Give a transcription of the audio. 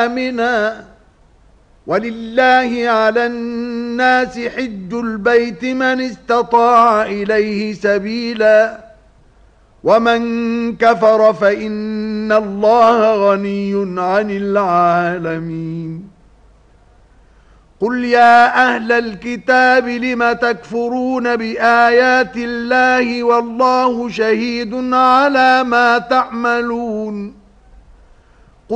آمنا ولله على الناس حج البيت من استطاع إليه سبيلا ومن كفر فإن الله غني عن العالمين قل يا أهل الكتاب لم تكفرون بآيات الله والله شهيد على ما تعملون